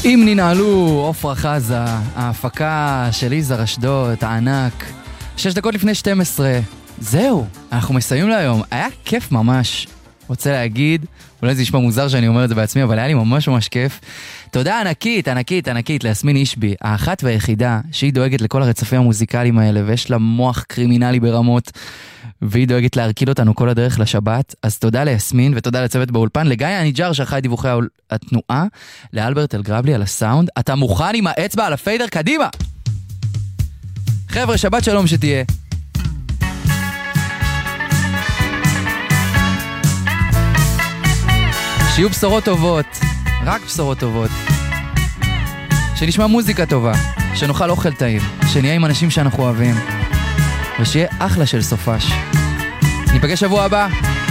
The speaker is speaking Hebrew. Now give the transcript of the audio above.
אם ננעלו, עופרה חזה, ההפקה של יזהר אשדוד, הענק. 6 דקות לפני 12. זהו, אנחנו מסיימים להיום. היה כיף ממש. רוצה להגיד, אולי זה נשמע מוזר שאני אומר את זה בעצמי, אבל היה לי ממש ממש כיף. תודה ענקית ליסמין אישבי, האחת והיחידה שהיא דואגת לכל הרצפים המוזיקליים האלה, ויש לה מוח קרימינלי ברמות, והיא דואגת להרקיד אותנו כל הדרך לשבת. אז תודה ליסמין ותודה לצוות באולפן, לגיא הניג'ר שערכה את דיווחי התנועה, לאלברט אלגרבלי על הסאונד. אתה מוכן עם האצבע על הפיידר? קדימה! חבר'ה, שבת שלום שתהיה. שיהיו בשורות טובות, רק בשורות טובות. שנשמע מוזיקה טובה, שנאכל אוכל טעים, שנהיה עם אנשים שאנחנו אוהבים, ושיהיה אחלה של סופש. ניפגש שבוע הבא.